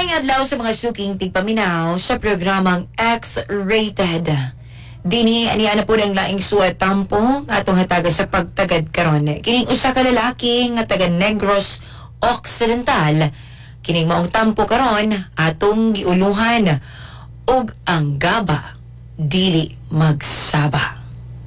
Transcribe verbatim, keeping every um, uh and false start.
Mayong adlaw sa mga suking tigpaminaw sa programang X-Rated. Dini ani ana po ng laing suwat tampo nga atong hataga sa pagtagad karon. Kining usa ka lalaki nga taga Negros Occidental. Kining maong tampo karon atong giuluhan og ang gaba dili magsaba.